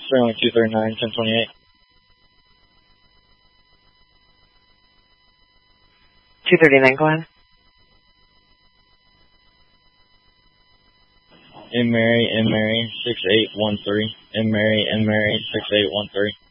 Sterling 239, 1028. 239, go ahead. M. Mary, 6813. M. Mary, 6813.